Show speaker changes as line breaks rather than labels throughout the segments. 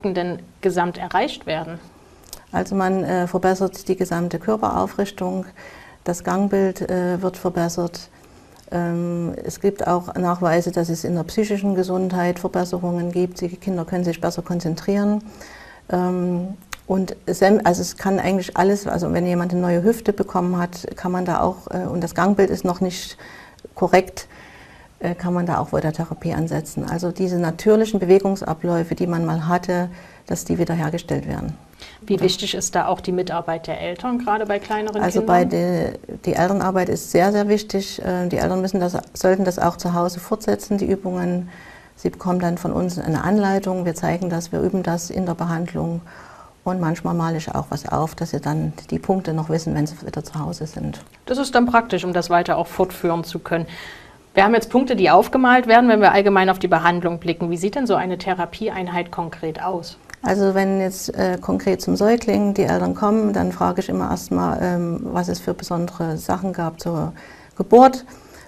denn gesamt erreicht werden?
Also man verbessert die gesamte Körperaufrichtung, das Gangbild wird verbessert. Es gibt auch Nachweise, dass es in der psychischen Gesundheit Verbesserungen gibt. Die Kinder können sich besser konzentrieren. Und es kann eigentlich alles, also wenn jemand eine neue Hüfte bekommen hat, kann man da auch, und das Gangbild ist noch nicht korrekt, kann man da auch Voiter-Therapie ansetzen. Also diese natürlichen Bewegungsabläufe, die man mal hatte, dass die wiederhergestellt werden.
Wie wichtig ist da auch die Mitarbeit der Eltern, gerade bei kleineren
Also
Kindern?
Die Elternarbeit ist sehr, sehr wichtig. Die Eltern sollten das auch zu Hause fortsetzen, die Übungen. Sie bekommen dann von uns eine Anleitung, wir zeigen das, wir üben das in der Behandlung. Und manchmal male ich auch was auf, dass sie dann die Punkte noch wissen, wenn sie wieder zu Hause sind.
Das ist dann praktisch, um das weiter auch fortführen zu können. Wir haben jetzt Punkte, die aufgemalt werden, wenn wir allgemein auf die Behandlung blicken. Wie sieht denn so eine Therapieeinheit konkret aus?
Also wenn jetzt konkret zum Säugling die Eltern kommen, dann frage ich immer erstmal, was es für besondere Sachen gab zur Geburt.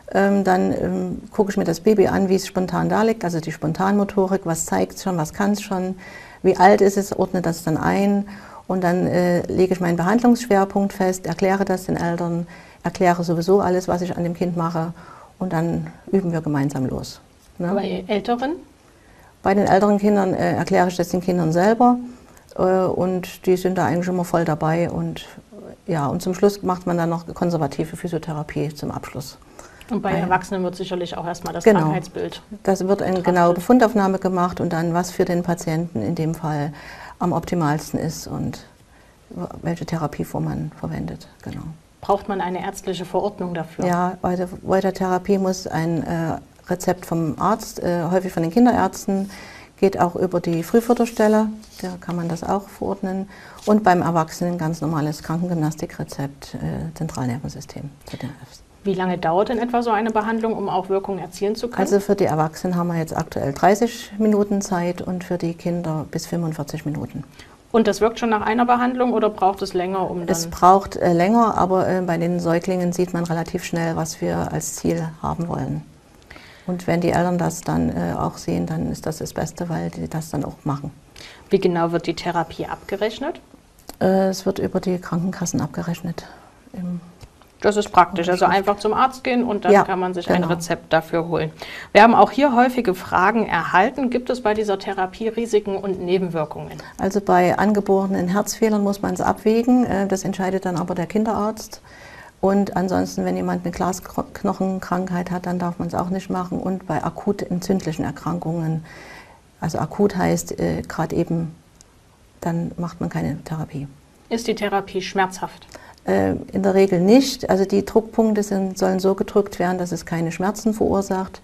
Dann gucke ich mir das Baby an, wie es spontan da liegt, also die Spontanmotorik, was zeigt es schon, was kann es schon, wie alt ist es, ordne das dann ein und dann lege ich meinen Behandlungsschwerpunkt fest, erkläre das den Eltern, erkläre sowieso alles, was ich an dem Kind mache und dann üben wir gemeinsam los. Ne?
Bei Älteren?
Bei den älteren Kindern erkläre ich das den Kindern selber und die sind da eigentlich immer voll dabei und ja, und zum Schluss macht man dann noch konservative Physiotherapie zum Abschluss.
Und bei Erwachsenen wird sicherlich auch erstmal das Krankheitsbild.
Das wird eine genaue Befundaufnahme gemacht und dann, was für den Patienten in dem Fall am optimalsten ist und welche Therapieform man verwendet. Genau.
Braucht man eine ärztliche Verordnung dafür?
Ja, bei der Voiter-Therapie muss ein Rezept vom Arzt, häufig von den Kinderärzten, geht auch über die Frühförderstelle, da kann man das auch verordnen. Und beim Erwachsenen ganz normales Krankengymnastikrezept, Zentralnervensystem, ZNFs.
Wie lange dauert in etwa so eine Behandlung, um auch Wirkung erzielen zu können?
Also für die Erwachsenen haben wir jetzt aktuell 30 Minuten Zeit und für die Kinder bis 45 Minuten.
Und das wirkt schon nach einer Behandlung oder braucht es länger, um dann...
Es braucht länger, aber bei den Säuglingen sieht man relativ schnell, was wir als Ziel haben wollen. Und wenn die Eltern das dann auch sehen, dann ist das das Beste, weil die das dann auch machen.
Wie genau wird die Therapie abgerechnet?
Es wird über die Krankenkassen abgerechnet.
Das ist praktisch, also einfach zum Arzt gehen und dann kann man sich ein Rezept dafür holen. Wir haben auch hier häufige Fragen erhalten. Gibt es bei dieser Therapie Risiken und Nebenwirkungen? Also
bei angeborenen Herzfehlern muss man es abwägen. Das entscheidet dann aber der Kinderarzt. Und ansonsten, wenn jemand eine Glasknochenkrankheit hat, dann darf man es auch nicht machen. Und bei akut entzündlichen Erkrankungen, also akut heißt gerade eben, dann macht man keine Therapie.
Ist die Therapie schmerzhaft?
In der Regel nicht. Also die Druckpunkte sollen so gedrückt werden, dass es keine Schmerzen verursacht.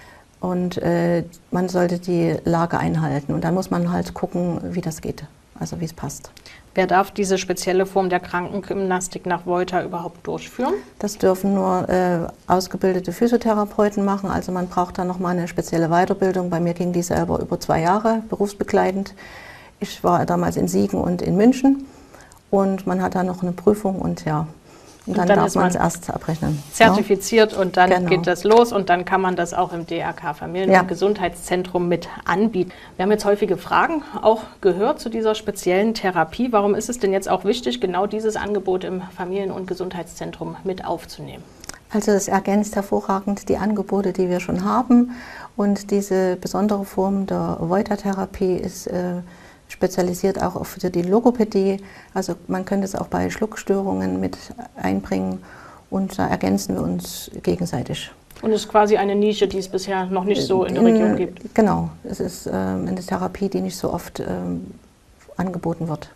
Und man sollte die Lage einhalten. Und dann muss man halt gucken, wie das geht, also wie es passt.
Wer darf diese spezielle Form der Krankengymnastik nach Voiter überhaupt durchführen?
Das dürfen nur ausgebildete Physiotherapeuten machen. Also man braucht da nochmal eine spezielle Weiterbildung. Bei mir ging die selber über 2 Jahre berufsbegleitend. Ich war damals in Siegen und in München. Und man hat da noch eine Prüfung und ja, und dann darf man es erst abrechnen.
Zertifiziert und dann geht das los und dann kann man das auch im DRK Familien- und Gesundheitszentrum mit anbieten. Wir haben jetzt häufige Fragen auch gehört zu dieser speziellen Therapie. Warum ist es denn jetzt auch wichtig, genau dieses Angebot im Familien- und Gesundheitszentrum mit aufzunehmen?
Also es ergänzt hervorragend die Angebote, die wir schon haben und diese besondere Form der Voiter-Therapie ist spezialisiert auch für die Logopädie. Also man könnte es auch bei Schluckstörungen mit einbringen und da ergänzen wir uns gegenseitig.
Und es ist quasi eine Nische, die es bisher noch nicht so in der Region gibt.
Genau, es ist eine Therapie, die nicht so oft angeboten wird.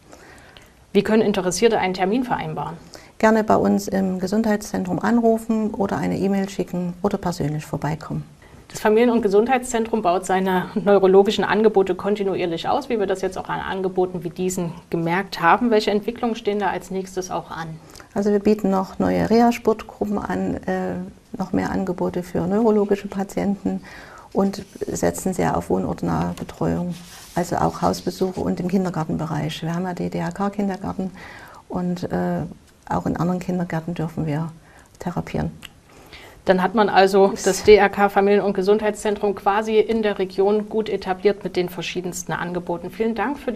Wie können Interessierte einen Termin vereinbaren?
Gerne bei uns im Gesundheitszentrum anrufen oder eine E-Mail schicken oder persönlich vorbeikommen.
Das Familien- und Gesundheitszentrum baut seine neurologischen Angebote kontinuierlich aus, wie wir das jetzt auch an Angeboten wie diesen gemerkt haben. Welche Entwicklungen stehen da als nächstes auch an?
Also wir bieten noch neue Reha-Sportgruppen an, noch mehr Angebote für neurologische Patienten und setzen sehr auf wohnortnahe Betreuung, also auch Hausbesuche und im Kindergartenbereich. Wir haben ja die DRK-Kindergarten und auch in anderen Kindergärten dürfen wir therapieren.
Dann hat man also das DRK Familien- und Gesundheitszentrum quasi in der Region gut etabliert mit den verschiedensten Angeboten. Vielen Dank für die